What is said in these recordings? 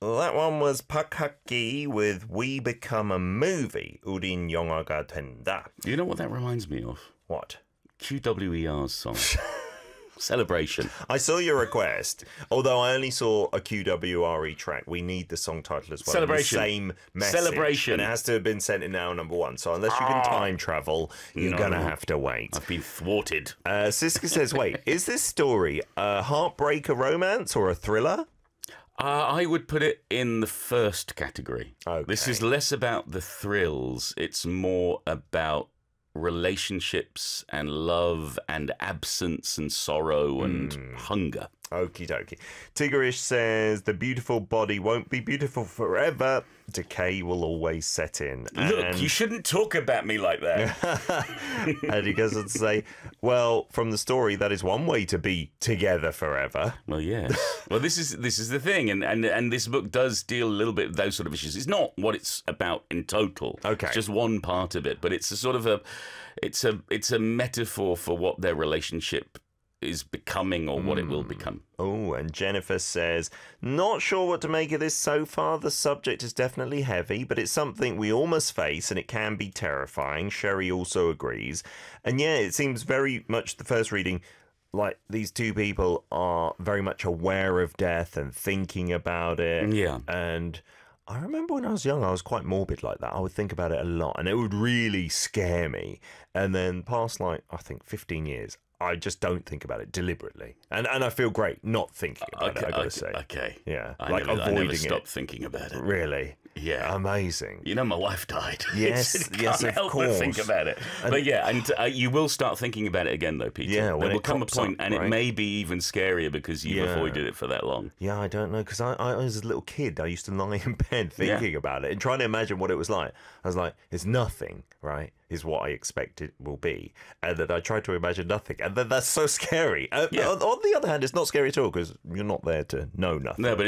Well, that one was Park Hak-gi with We Become a Movie. 우린 영화가 된다. You know what that reminds me of? What? QWER's song. Celebration. I saw your request, although I only saw a QWRE track. We need the song title as well. Celebration. The same message. Celebration. And it has to have been sent in hour number one. So unless you can time travel, you're going to have to wait. I've been thwarted. Siska says, wait, is this story a heartbreaker romance or a thriller? I would put it in the first category. Okay. This is less about the thrills. It's more about relationships and love and absence and sorrow and hunger. Okie dokie. Tigerish says, the beautiful body won't be beautiful forever. Decay will always set in. Look, you shouldn't talk about me like that. And he goes on to say, well, from the story, that is one way to be together forever. Well, yes. Well, this is the thing, and this book does deal a little bit with those sort of issues. It's not what it's about in total. Okay. It's just one part of it, but it's a sort of it's a metaphor for what their relationship is becoming or what it will become. Oh, and Jennifer says, not sure what to make of this so far. The subject is definitely heavy, but it's something we all must face and it can be terrifying. Sherry also agrees. And yeah, it seems very much the first reading like these two people are very much aware of death and thinking about it. Yeah. And I remember when I was young, I was quite morbid like that. I would think about it a lot and it would really scare me. And then past like, I think 15 years, I just don't think about it deliberately. And I feel great not thinking about it, I've got to say. Okay. Yeah. I like never avoiding stopped thinking about it. Really? Yeah. Amazing. You know, my wife died. Yes, yes, of help course. but think about it. But yeah, and you will start thinking about it again, though, Peter. Yeah, when there will it come a crops point, up, and right? it may be even scarier because you've avoided it for that long. Yeah, I don't know, because I was a little kid. I used to lie in bed thinking about it and trying to imagine what it was like. I was like, it's nothing, right, is what I expect it will be. And then I tried to imagine nothing. And then that's so scary. On the other hand, it's not scary at all, because you're not there to know nothing. No, but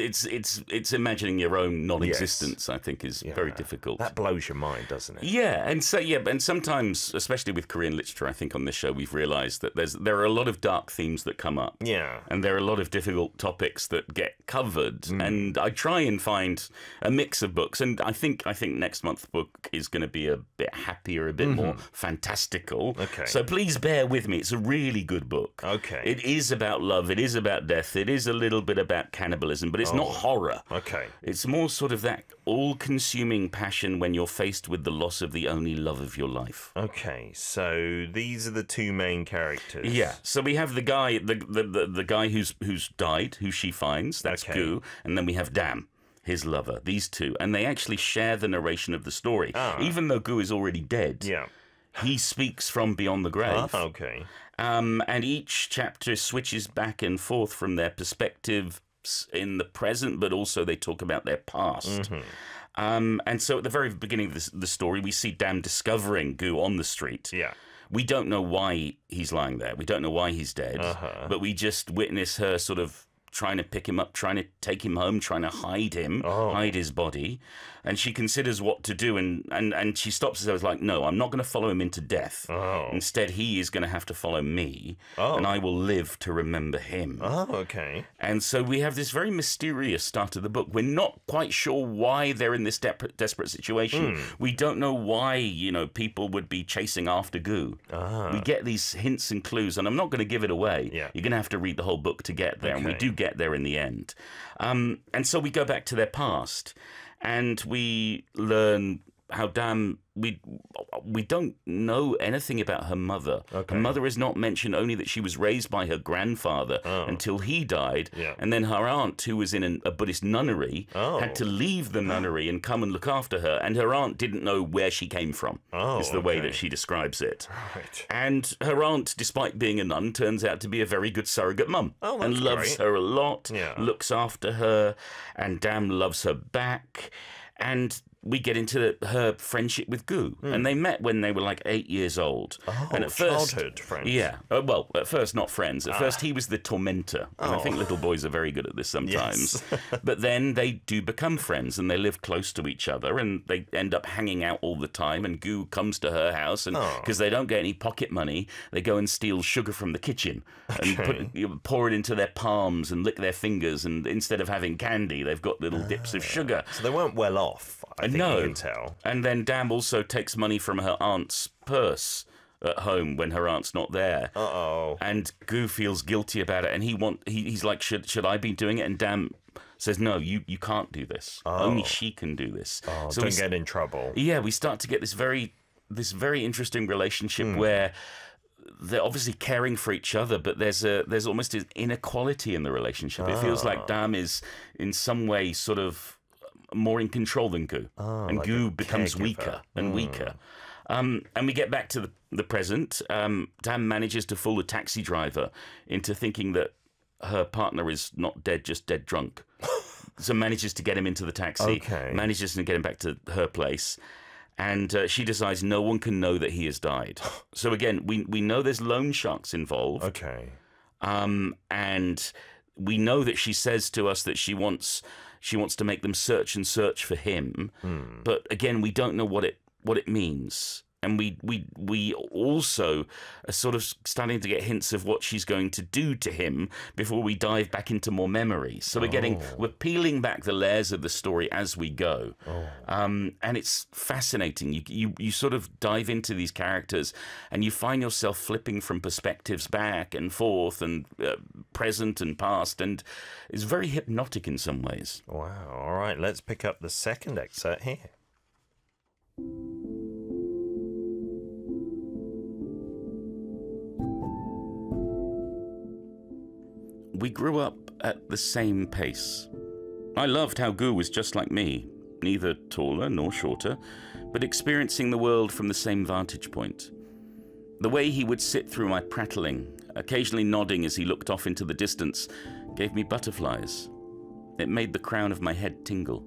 it's imagining your own non-existence, I think, is very difficult. That blows your mind, doesn't it? Yeah, and sometimes, especially with Korean literature, I think on this show we've realised that there are a lot of dark themes that come up. Yeah. And there are a lot of difficult topics that get covered. And I try and find a mix of books. And I think next month's book is going to be a bit happier, a bit more fantastical. Okay. So please bear with me. It's a really good book. Okay. It is about love. It is about death. It is a little bit about cannibalism, but it's not horror. Okay. It's more sort of that all-consuming passion when you're faced with the loss of the only love of your life. Okay, so these are the two main characters. Yeah. So we have the guy, the guy who's died, who she finds. That's Gu, and then we have Dam, his lover. These two, and they actually share the narration of the story, even though Gu is already dead. Yeah. He speaks from beyond the grave. Okay. And each chapter switches back and forth from their perspective in the present, but also they talk about their past. And so at the very beginning of the story, we see Dam discovering Gu on the street. Yeah. We don't know why he's lying there. We don't know why he's dead. But we just witness her sort of trying to pick him up, trying to take him home, trying to hide him, hide his body. And she considers what to do, and she stops herself like, no, I'm not going to follow him into death. Instead, he is going to have to follow me, and I will live to remember him. Okay. And so we have this very mysterious start of the book. We're not quite sure why they're in this desperate situation. We don't know why, people would be chasing after Gu. We get these hints and clues, and I'm not going to give it away. Yeah. You're going to have to read the whole book to get there, and we do get there in the end. And so we go back to their past, and we learn how Dam, we don't know anything about her mother. Her mother is not mentioned, only that she was raised by her grandfather until he died. And then her aunt, who was in a Buddhist nunnery, had to leave the nunnery and come and look after her. And her aunt didn't know where she came from, is the way that she describes it. Right. And her aunt, despite being a nun, turns out to be a very good surrogate mum. And loves her a lot, looks after her, and Dam loves her back. And we get into her friendship with Gu. And they met when they were like 8 years old. Oh, and at childhood friends. Yeah. Well, at first, not friends. At first, he was the tormentor. And I think little boys are very good at this sometimes. Yes. But then they do become friends, and they live close to each other, and they end up hanging out all the time. And Gu comes to her house, and because they don't get any pocket money, they go and steal sugar from the kitchen and pour it into their palms and lick their fingers. And instead of having candy, they've got little dips of sugar. So they weren't well off, I think you can tell. And then Dam also takes money from her aunt's purse at home when her aunt's not there. And Gu feels guilty about it, and he's like, should I be doing it? And Dam says, no, you can't do this. Only she can do this. So don't get in trouble. Yeah, we start to get this very interesting relationship where they're obviously caring for each other, but there's almost an inequality in the relationship. It feels like Dam is in some way sort of more in control than Gu, and like Gu becomes weaker and weaker. And we get back to the present. Dam manages to fool a taxi driver into thinking that her partner is not dead, just dead drunk. So manages to get him into the taxi, manages to get him back to her place. And she decides no one can know that he has died. So again, we know there's loan sharks involved. And we know that she says to us that she wants to make them search for him. But again, we don't know what it means. And we also are sort of starting to get hints of what she's going to do to him before we dive back into more memories. So we're peeling back the layers of the story as we go. And it's fascinating. You sort of dive into these characters and you find yourself flipping from perspectives back and forth and present and past, and it's very hypnotic in some ways. Wow. All right, let's pick up the second excerpt here. We grew up at the same pace. I loved how Gu was just like me, neither taller nor shorter, but experiencing the world from the same vantage point. The way he would sit through my prattling, occasionally nodding as he looked off into the distance, gave me butterflies. It made the crown of my head tingle.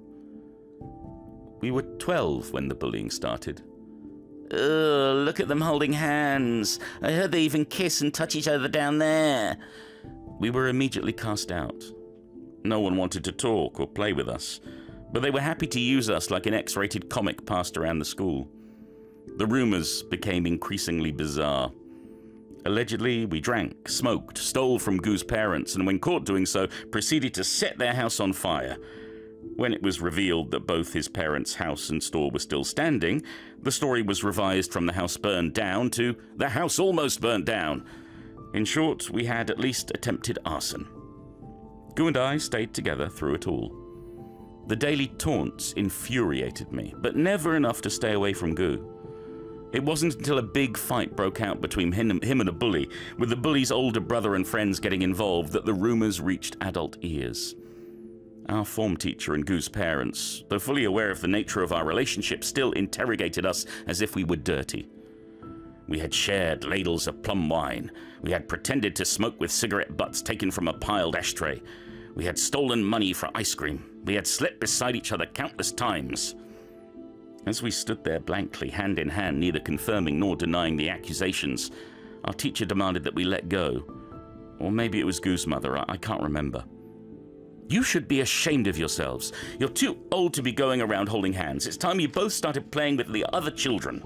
We were 12 when the bullying started. Ugh, look at them holding hands. I heard they even kiss and touch each other down there. We were immediately cast out. No one wanted to talk or play with us, but they were happy to use us like an X-rated comic passed around the school. The rumors became increasingly bizarre. Allegedly, we drank, smoked, stole from Gu's parents, and when caught doing so, proceeded to set their house on fire. When it was revealed that both his parents' house and store were still standing, the story was revised from the house burned down to the house almost burnt down. In short, we had at least attempted arson. Gu and I stayed together through it all. The daily taunts infuriated me, but never enough to stay away from Gu. It wasn't until a big fight broke out between him and a bully, with the bully's older brother and friends getting involved, that the rumors reached adult ears. Our form teacher and Gu's parents, though fully aware of the nature of our relationship, still interrogated us as if we were dirty. We had shared ladles of plum wine. We had pretended to smoke with cigarette butts taken from a piled ashtray. We had stolen money for ice cream. We had slept beside each other countless times. As we stood there blankly, hand in hand, neither confirming nor denying the accusations, our teacher demanded that we let go. Or maybe it was Gu's mother, I can't remember. You should be ashamed of yourselves. You're too old to be going around holding hands. It's time you both started playing with the other children.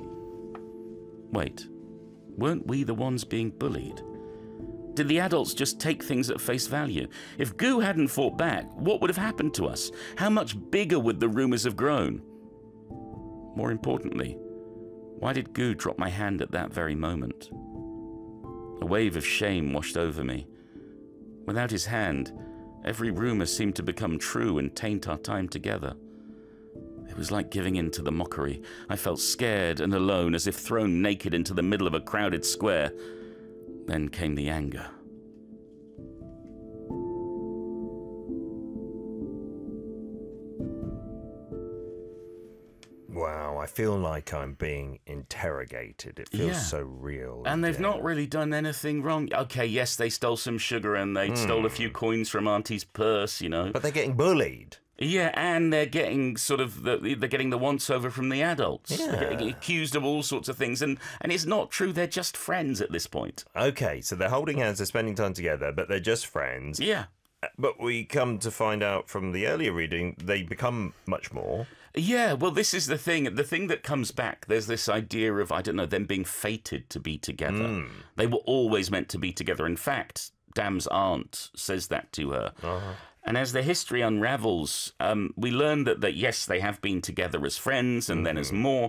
Wait, weren't we the ones being bullied? Did the adults just take things at face value? If Gu hadn't fought back, what would have happened to us? How much bigger would the rumors have grown? More importantly, why did Gu drop my hand at that very moment? A wave of shame washed over me. Without his hand, every rumor seemed to become true and taint our time together. It was like giving in to the mockery. I felt scared and alone, as if thrown naked into the middle of a crowded square. Then came the anger. Wow, I feel like I'm being interrogated. It feels so real. And they've not really done anything wrong. Okay, yes, they stole some sugar and they stole a few coins from Auntie's purse, you know. But they're getting bullied. Yeah, and they're getting they're getting the once over from the adults. Yeah. They're getting accused of all sorts of things, and it's not true. They're just friends at this point. Okay, so they're holding hands, they're spending time together, but they're just friends. Yeah. But we come to find out from the earlier reading, they become much more. Yeah, well, this is the thing. The thing that comes back, there's this idea of, I don't know, them being fated to be together. They were always meant to be together. In fact, Dam's aunt says that to her. And as the history unravels, we learn that yes, they have been together as friends and then as more,